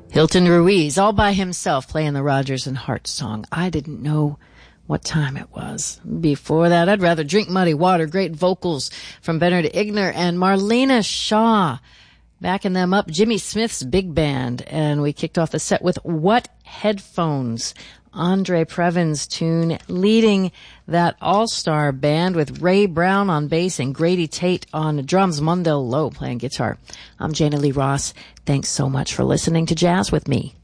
Hilton Ruiz, all by himself, playing the Rodgers and Hart song. I didn't know what time it was. Before that, I'd rather drink muddy water. Great vocals from Bernard Igner and Marlena Shaw. Backing them up, Jimmy Smith's big band. And we kicked off the set with What Headphones? Andre Previn's tune, leading that all-star band with Ray Brown on bass and Grady Tate on drums, Mondell Lowe playing guitar. I'm Jana Lee Ross. Thanks so much for listening to Jazz with Me.